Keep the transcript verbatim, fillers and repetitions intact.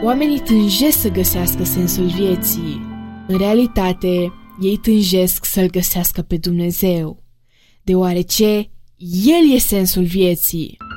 Oamenii tânjesc să găsească sensul vieții. În realitate, ei tânjesc să-L găsească pe Dumnezeu, deoarece El e sensul vieții.